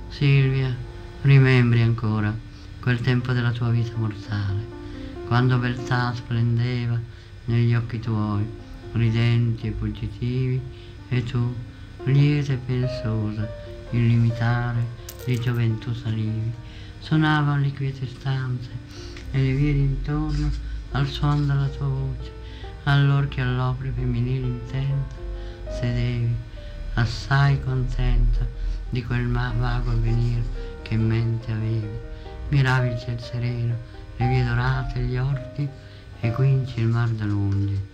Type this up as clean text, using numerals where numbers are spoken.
Silvia, rimembri ancora quel tempo della tua vita mortale, quando beltà splendeva negli occhi tuoi, ridenti e fuggitivi, e tu, lieta e pensosa, il limitare di gioventù salivi. Suonavano le quiete stanze e le vie d'intorno al suon della tua voce, allor che all'opera femminile intenta sedevi, assai contenta di quel vago avvenir che in mente avevi. Miravi il ciel sereno, le vie dorate, gli orti e quinci il mar da lunghi.